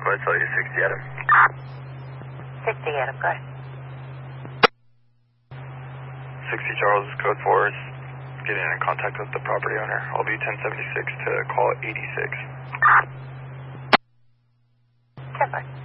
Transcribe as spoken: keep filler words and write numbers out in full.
Go ahead, tell you sixty Adam. sixty Adam, go ahead. sixty Charles, code four is getting in contact with the property owner. I'll be ten seventy-six to call eighty-six. ten five.